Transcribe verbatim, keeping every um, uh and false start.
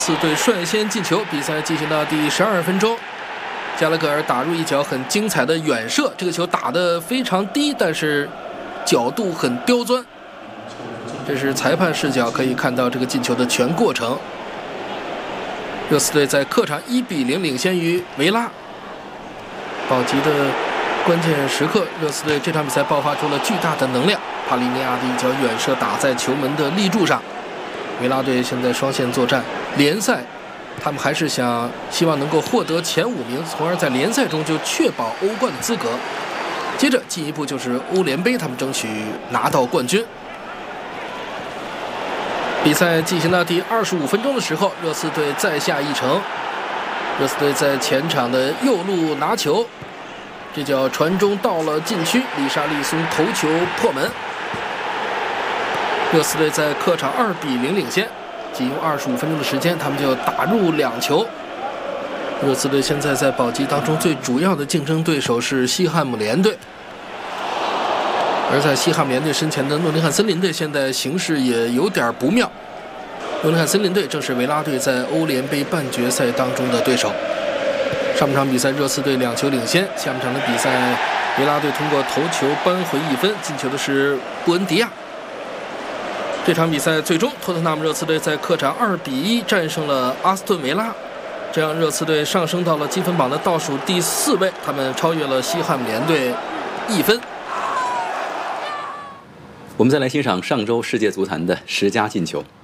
四队率先进球，比赛进行到第十二分钟，加拉格尔打入一脚很精彩的远射，这个球打得非常低，但是角度很刁钻。这是裁判视角可以看到这个进球的全过程。热刺队在客场一比零领先于维拉。保级的关键时刻，热刺队这场比赛爆发出了巨大的能量。帕利尼亚的一脚远射打在球门的立柱上。维拉队现在双线作战，联赛他们还是想希望能够获得前五名，从而在联赛中就确保欧冠的资格。接着进一步就是欧联杯，他们争取拿到冠军。比赛进行到第二十五分钟的时候，热刺队再下一城。热刺队在前场的右路拿球，这脚传中到了禁区，里沙利松头球破门。热刺队在客场二比零领先，仅用二十五分钟的时间，他们就打入两球。热刺队现在在保级当中最主要的竞争对手是西汉姆联队，而在西汉姆联队身前的诺丁汉森林队现在形势也有点不妙。诺丁汉森林队正是维拉队在欧联杯半决赛当中的对手。上半场比赛热刺队两球领先，下半场的比赛维拉队通过头球扳回一分，进球的是布恩迪亚。这场比赛最终托特纳姆热刺队在客场二比一战胜了阿斯顿维拉，这样热刺队上升到了积分榜的倒数第四位，他们超越了西汉姆联队一分。 我们再来欣赏上周世界足坛的十佳进球。